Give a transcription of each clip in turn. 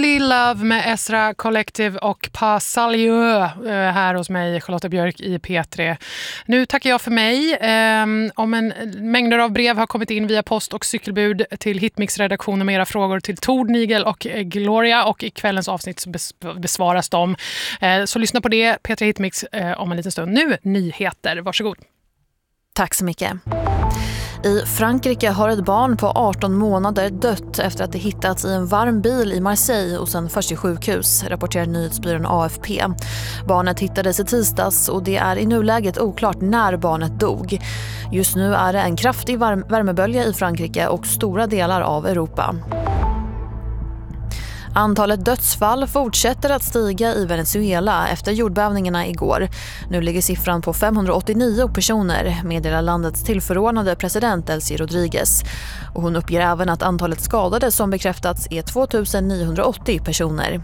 Only Love med Ezra Collective och Pas Salieu här hos mig, Charlotte Björk i P3. Nu tackar jag för mig. Om en mängder av brev har kommit in via post och cykelbud till Hitmix-redaktionen med era frågor till Tord, Nigel och Gloria, och i kvällens avsnitt så besvaras de. Så lyssna på det, P3 Hitmix, om en liten stund. Nu nyheter, varsågod. Tack så mycket. I Frankrike har ett barn på 18 månader dött efter att det hittats i en varm bil i Marseille och sen först i sjukhus, rapporterar nyhetsbyrån AFP. Barnet hittades i tisdags och det är i nuläget oklart när barnet dog. Just nu är det en kraftig värmebölja i Frankrike och stora delar av Europa. Antalet dödsfall fortsätter att stiga i Venezuela efter jordbävningarna igår. Nu ligger siffran på 589 personer, meddelar landets tillförordnade president Delcy Rodriguez. Och hon uppger även att antalet skadade som bekräftats är 2980 personer.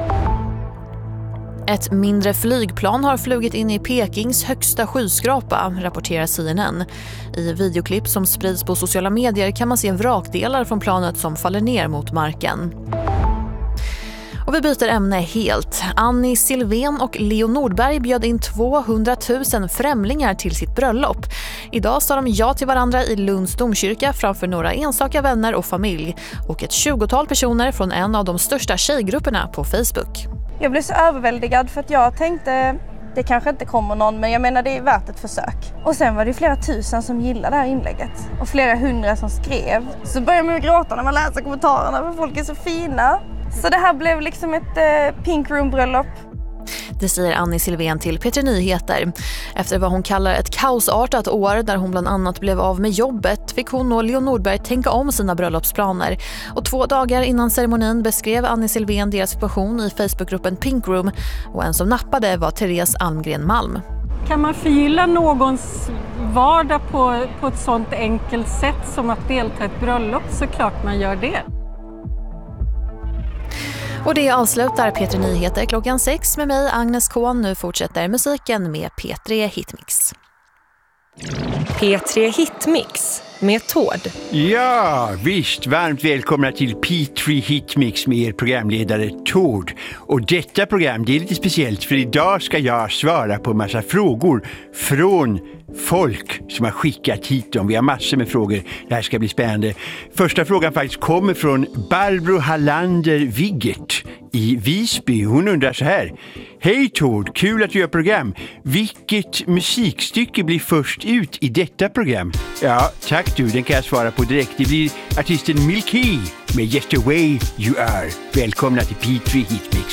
Ett mindre flygplan har flugit in i Pekings högsta skyskrapa, rapporterar CNN. I videoklipp som sprids på sociala medier kan man se vrakdelar från planet som faller ner mot marken. Och vi byter ämne helt. Annie Silvén och Leo Nordberg bjöd in 200 000 främlingar till sitt bröllop. Idag sa de ja till varandra i Lunds domkyrka framför några enstaka vänner och familj och ett 20-tal personer från en av de största tjejgrupperna på Facebook. Jag blev så överväldigad för att jag tänkte det kanske inte kommer någon, men jag menar det är värt ett försök. Och sen var det flera tusen som gillade det här inlägget och flera hundra som skrev. Så började man gråta när man läser kommentarerna för folk är så fina. Så det här blev liksom ett pink room-bröllop. Det säger Annie Silvén till P3 Nyheter. Efter vad hon kallar ett kaosartat år där hon bland annat blev av med jobbet fick hon och Leo Nordberg tänka om sina bröllopsplaner. Och 2 dagar innan ceremonin beskrev Annie Silvén deras situation i Facebookgruppen Pink Room. Och en som nappade var Therese Almgren Malm. Kan man förgylla någons vardag på ett sånt enkelt sätt som att delta i ett bröllop, så klart man gör det. Och det avslutar P3 Nyheter klockan 6 med mig, Agnes Kohn. Nu fortsätter musiken med P3 Hitmix. P3 Hitmix med Tord. Ja, visst. Varmt välkomna till P3 Hitmix med er programledare Tord. Och detta program, det är lite speciellt för idag ska jag svara på en massa frågor från folk som har skickat hit dem. Vi har massor med frågor. Det här ska bli spännande. Första frågan faktiskt kommer från Barbro Hallander Wiggert i Visby. Hon undrar så här: hej Tord, kul att du gör program. Vilket musikstycke blir först ut i detta program? Ja, tack du, den kan jag svara på direkt. Det blir artisten Milky med Just the Way You Are. Välkomna till P3 Hitmix.